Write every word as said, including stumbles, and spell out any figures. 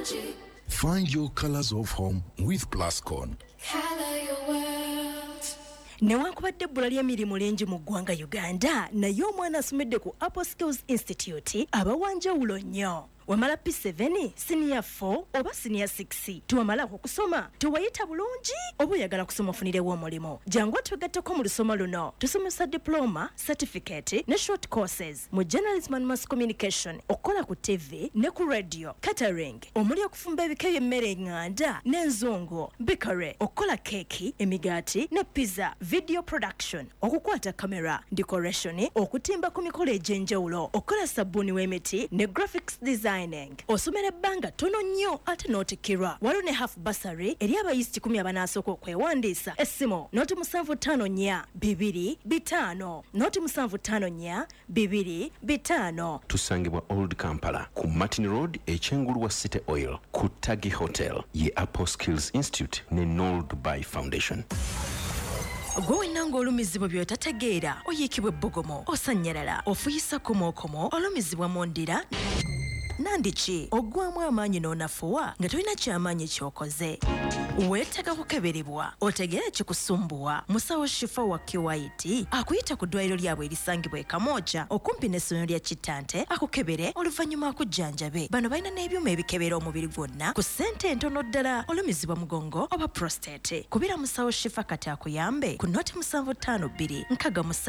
Find your colors of home with Plascon. Color your world. Newankubadde ebbula ly'emirimu lingi mu ggwanga Uganda, naye omwana asomedde ku Apple Skills Institute abawanjawulo nnyo. Wamala P seven, Senior four oba Senior six. Tuwamala okusoma, tuwayita bulungi oba oyagala kusoma ofunirewo omulimo. Jangu twegatteko mu lusoma luno. Tusomesa diploma, certificate ne short courses mu journalism and mass communication, okola ku T V ne ku radio, catering, omuli okufumba ebika by'emmere enganda n'enzungu, bakery, okola keki, emigaati ne pizza, video production, okukwata kamera, decoration, okutimba ku mikolo egy'enjawulo, okola sabbuuni w'emiti ne graphics design. Osomera ebbanga tono nnyo ate n'otikirwa. Waliwo ne half bursary eri abayisiti kumi abanasooka okwewandiisa. Essimu noti musanvu ttaano nnya bibiri bitaano noti musanvu ttaano nnya bibiri bitaano. Tusangibwa Old Kampala ku Martin Road ekyengulu wa City Oil ku Tagi Hotel ye Apple Skills Institute ne Noel Dubai Foundation. Gwe nanga olumizibwa by'otategeera oyiikibwa ebbogomo osanyalala ofuyisa komokomo olumizibwa mu ndira nandiki ogwamu amaanyi n'onafuwa nga tolina kyamaanyi ky'okoze weetaaga kukeberebwa otegeera kikusumbuwa musawo Shifa wa Kiwaiti akuyita ku ddwaliro lyabwe erisangibwa e Kamooja okumpi n'essomero lya Kitante akukebere oluvannyuma akujjanjabe. Bano balina n'ebyuma ebikebera omubiri gwonna ku ssente entono ddala olumizibwa mugongo oba prostate. Kubira musawo Shifa kati akuyambe ku noti musanvu ttaano bbiri nkaaga